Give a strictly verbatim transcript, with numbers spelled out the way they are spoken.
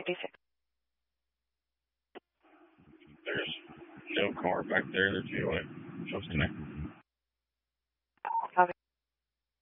fifty-six. There's no car back there. There's no way. Shows connected.